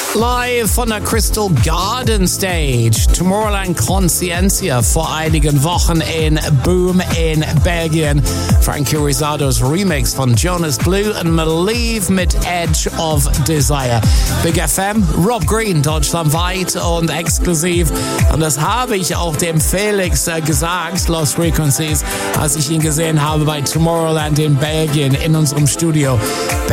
Live von der Crystal Garden Stage. Tomorrowland Consciencia vor einigen Wochen in Boom in Belgien. Frankie Risados Remix von Jonas Blue und Malieve mit Edge of Desire. Big FM, Rob Green, deutschlandweit und exklusiv. Und das habe ich auch dem Felix gesagt, Lost Frequencies, als ich ihn gesehen habe bei Tomorrowland in Belgien in unserem Studio.